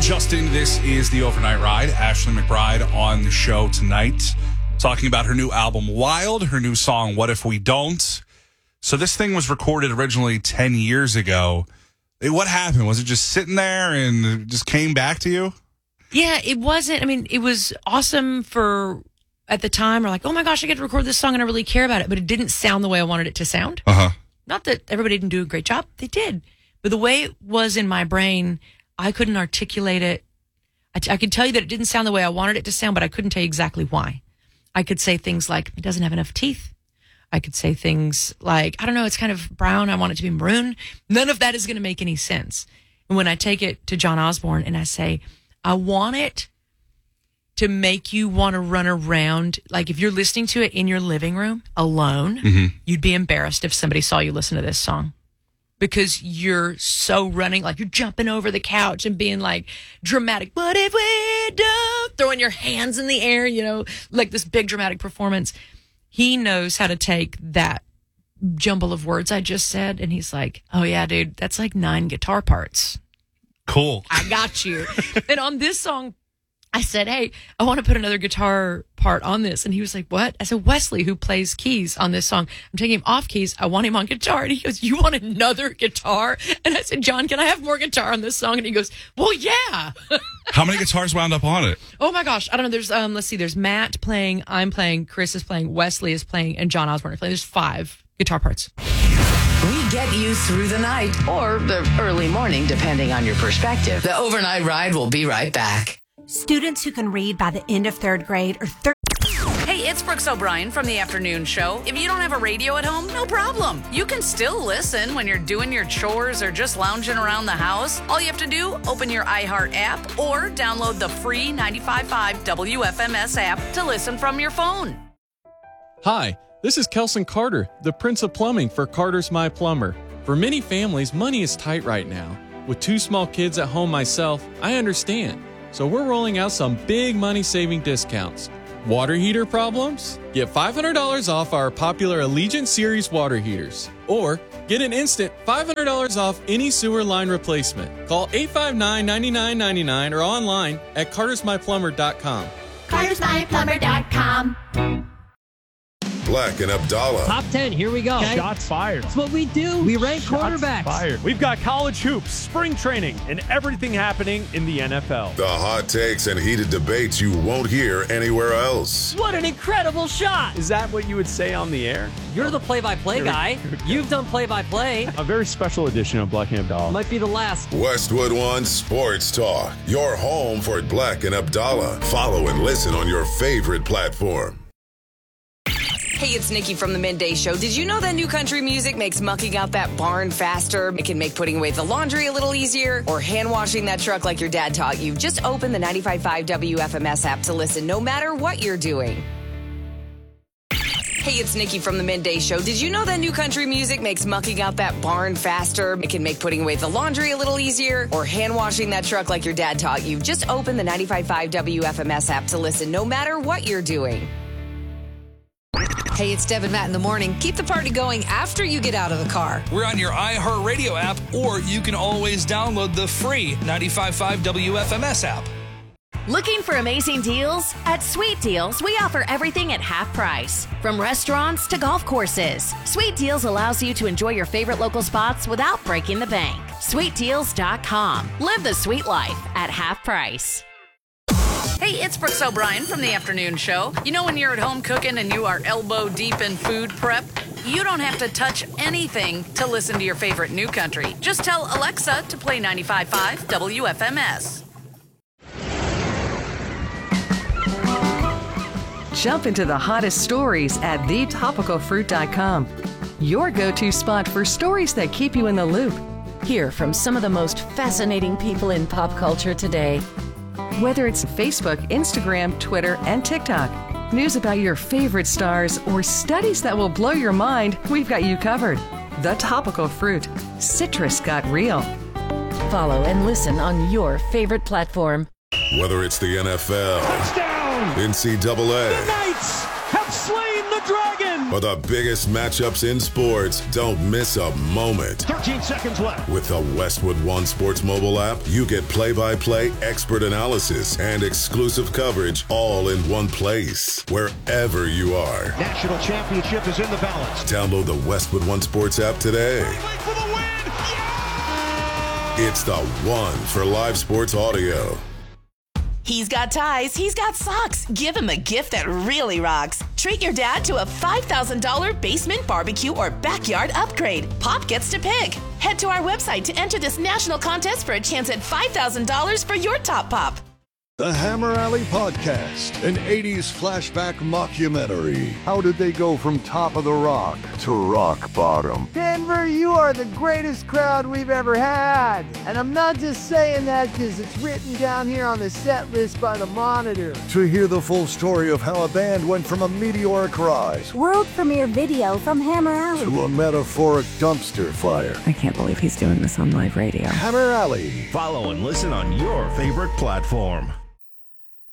Justin, this is the Overnight Ride. Ashley McBride on the show tonight, talking about her new album, Wild, her new song, What If We Don't? So this thing was recorded originally 10 years ago. What happened? Was it just sitting there and it just came back to you? Yeah, it wasn't. I mean, it was awesome for, at the time, we're like, oh my gosh, I get to record this song and I really care about it. But it didn't sound the way I wanted it to sound. Not that everybody didn't do a great job. They did. But the way it was in my brain, I couldn't articulate it. I could tell you that it didn't sound the way I wanted it to sound, but I couldn't tell you exactly why. I could say things like, it doesn't have enough teeth. I could say things like, I don't know, it's kind of brown. I want it to be maroon. None of that is going to make any sense. And when I take it to John Osborne and I say, I want it to make you want to run around. Like if you're listening to it in your living room alone, you'd be embarrassed if somebody saw you listen to this song. Because you're so running, like you're jumping over the couch and being like dramatic. What if we don't? Throwing your hands in the air, you know, like this big dramatic performance. He knows how to take that jumble of words I just said. And he's like, oh yeah, dude, that's like 9 guitar parts. Cool. I got you. And on this song, I said, hey, I want to put another guitar part on this. And he was like, what? I said, Wesley, who plays keys on this song, I'm taking him off keys. I want him on guitar. And he goes, you want another guitar? And I said, John, can I have more guitar on this song? And he goes, well, yeah. How many guitars wound up on it? Oh my gosh. I don't know. There's, let's see, there's Matt playing, I'm playing, Chris is playing, Wesley is playing, and John Osborne is playing. There's 5 guitar parts. We get you through the night or the early morning, depending on your perspective. The Overnight Ride will be right back. Students who can read by the end of 3rd grade or Hey, it's Brooks O'Brien from the afternoon show. If you don't have a radio at home, no problem. You can still listen when you're doing your chores or just lounging around the house. All you have to do, open your iHeart app or download the free 95.5 WFMS app to listen from your phone. Hi, this is Kelson Carter, the Prince of Plumbing for Carter's My Plumber. For many families, money is tight right now. With 2 small kids at home myself, I understand. So we're rolling out some big money-saving discounts. Water heater problems? Get $500 off our popular Allegiant Series water heaters. Or get an instant $500 off any sewer line replacement. Call 859-9999 or online at cartersmyplumber.com. cartersmyplumber.com. Black and Abdallah. Top 10, here we go. Okay. Shots fired. That's what we do. We rank quarterbacks. Fired. We've got college hoops, spring training, and everything happening in the NFL. The hot takes and heated debates you won't hear anywhere else. What an incredible shot. Is that what you would say on the air? You're the play-by-play guy. You've done play-by-play. A very special edition of Black and Abdallah. Might be the last. Westwood One Sports Talk. Your home for Black and Abdallah. Follow and listen on your favorite platform. Hey, it's Nikki from the Midday Show. Did you know that new country music makes mucking out that barn faster? It can make putting away the laundry a little easier or hand washing that truck like your dad taught you. Just open the 95.5 WFMS app to listen no matter what you're doing. Hey, it's Nikki from the Midday Show. Did you know that new country music makes mucking out that barn faster? It can make putting away the laundry a little easier or hand washing that truck like your dad taught you. Just open the 95.5 WFMS app to listen no matter what you're doing. Hey, it's Deb and Matt in the morning. Keep the party going after you get out of the car. We're on your iHeartRadio app, or you can always download the free 95.5 WFMS app. Looking for amazing deals? At Sweet Deals, we offer everything at half price. From restaurants to golf courses, Sweet Deals allows you to enjoy your favorite local spots without breaking the bank. SweetDeals.com. Live the sweet life at half price. Hey, it's Brooks O'Brien from the afternoon show. You know when you're at home cooking and you are elbow deep in food prep? You don't have to touch anything to listen to your favorite new country. Just tell Alexa to play 95.5 WFMS. Jump into the hottest stories at thetopicalfruit.com. Your go-to spot for stories that keep you in the loop. Hear from some of the most fascinating people in pop culture today. Whether it's Facebook, Instagram, Twitter, and TikTok, news about your favorite stars, or studies that will blow your mind, we've got you covered. The Topical Fruit. Citrus got real. Follow and listen on your favorite platform. Whether it's the NFL, touchdown, NCAA, the Knights have slain the dragon, For the biggest matchups in sports, don't miss a moment. 13 seconds left. With the Westwood One Sports mobile app, you get play-by-play expert analysis and exclusive coverage all in one place, wherever you are. National championship is in the balance. Download the Westwood One Sports app today. For the win! Yeah! It's the one for live sports audio. He's got ties, he's got socks. Give him a gift that really rocks. Treat your dad to a $5,000 basement barbecue or backyard upgrade. Pop gets to pick. Head to our website to enter this national contest for a chance at $5,000 for your top pop. The Hammer Alley Podcast, an 80s flashback mockumentary. How did they go from top of the rock to rock bottom? Denver, you are the greatest crowd we've ever had. And I'm not just saying that because it's written down here on the set list by the Monitor. To hear the full story of how a band went from a meteoric rise, world premiere video from Hammer Alley, to a metaphoric dumpster fire. I can't believe he's doing this on live radio. Hammer Alley. Follow and listen on your favorite platform.